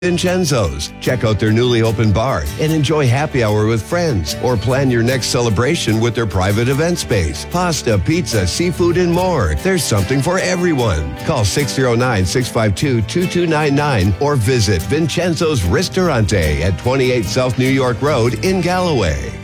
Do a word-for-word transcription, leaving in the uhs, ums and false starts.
Vincenzo's. Check out their newly opened bar and enjoy happy hour with friends or plan your next celebration with their private event space. Pasta, pizza, seafood, and more. There's something for everyone. Call six oh nine, six five two, two two nine nine or visit Vincenzo's Ristorante at twenty-eight South New York Road in Galloway.